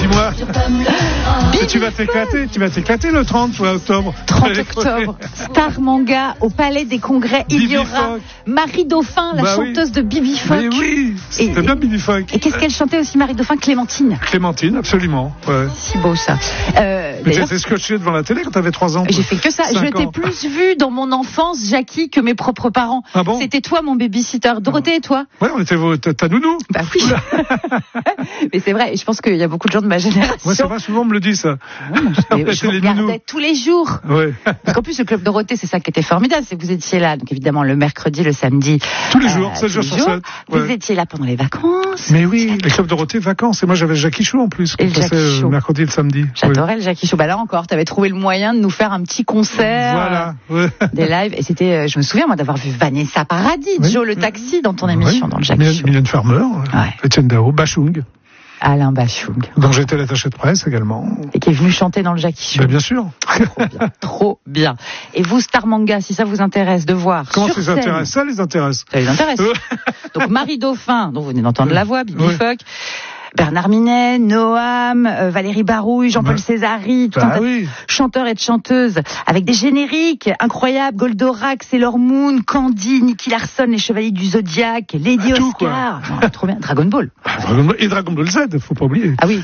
Dis-moi, tu vas t'éclater le 30 octobre. 30 octobre, Star Manga au Palais des Congrès. Il y aura Marie Dauphin, la chanteuse de Bibi Phoque. Mais oui, c'était bien Bibi Phoque. Et qu'est-ce qu'elle chantait aussi, Marie Dauphin? Clémentine. Clémentine, absolument. Ouais. Si beau ça. Mais tu étais scotché devant la télé quand tu avais 3 ans. J'ai fait que ça. Je t'ai plus vu dans mon enfance, Jackie, que mes propres parents. Ah bon? C'était toi mon babysitter. Dorothée et toi? Ouais, on était ta nounou. Bah oui. Mais c'est vrai, et je pense qu'il y a beaucoup de gens de ma génération. Ouais, c'est vrai, souvent on me le dit ça. Je regardais tous les jours. Ouais. Parce qu'en plus, le Club Dorothée, c'est ça qui était formidable, c'est que vous étiez là. Donc évidemment, le mercredi, le samedi. Tous les jours, 7 jours sur 7. Vous étiez là pendant les vacances. Mais oui, le Club Dorothée, vacances. Et moi, j'avais Jackie Chou en plus. Et le Jackie Chou. Le mercredi et le samedi. J'adorais le Jackie Chou. Bah là encore, t'avais trouvé le moyen de nous faire un petit concert. Voilà. Ouais. Des lives. Et c'était, je me souviens, moi, d'avoir vu Vanessa Paradis, Joe le taxi dans ton émission, dans le Jackie Chou. Mylène Farmer, Etienne Dao, Bachung. Alain Bachung. Dont j'étais l'attaché de presse également. Et qui est venu chanter dans le Jackie Chou. Ben, bien sûr. Trop bien. Trop bien. Et vous, Star Manga, si ça vous intéresse de voir. Comment ça les intéresse? Ça les intéresse. Ça les intéresse. Donc Marie Dauphin, dont vous venez d'entendre la voix, Bibi Phoque. Bernard Minet, Noam, Valérie Barouille, Jean-Paul Césari, tout un tas de chanteurs et de chanteuses, avec des génériques incroyables, Goldorak, Sailor Moon, Candy, Nicky Larson, les Chevaliers du Zodiac, Lady Oscar. Non, trop bien. Dragon Ball. Et Dragon Ball Z, faut pas oublier. Ah oui.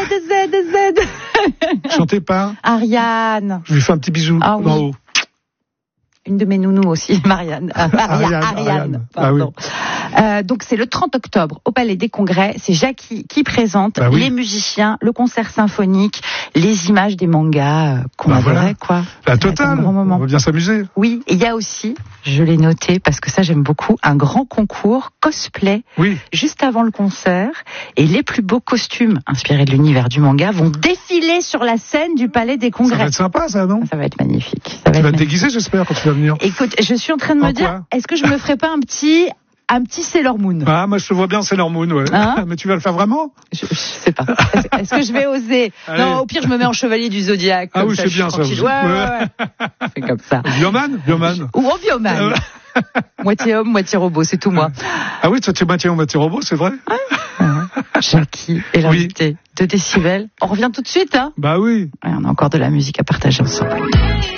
Z. Chanté par Ariane. Je lui fais un petit bisou en haut. Une de mes nounous aussi, Ariane. Pardon. Donc c'est le 30 octobre au Palais des Congrès. C'est Jackie qui présente les musiciens, le concert symphonique, les images des mangas qu'on adorait, quoi. La totale. On va bien s'amuser. Oui, et il y a aussi, je l'ai noté parce que ça j'aime beaucoup, un grand concours cosplay juste avant le concert. Et les plus beaux costumes inspirés de l'univers du manga vont défiler sur la scène du Palais des Congrès. Ça va être sympa, ça, non? Ça va être magnifique. Tu vas te déguiser, j'espère, quand tu vas venir. Écoute, je suis en train de me dire, est-ce que je me ferais pas un petit Sailor Moon? Ah, moi je te vois bien Sailor Moon, ouais. Mais tu vas le faire vraiment? Je sais pas. Est-ce que je vais oser? Non, au pire je me mets en chevalier du Zodiac. Ah oui, c'est bien ça. Ouais. C'est comme ça. Bioman. Ou en Bioman. Moitié homme, moitié robot, c'est tout moi. Ah oui, toi tu es moitié homme, moitié robot, c'est vrai? Jackie est l'invité de Décibel. On revient tout de suite, hein? Bah oui. On a encore de la musique à partager ensemble.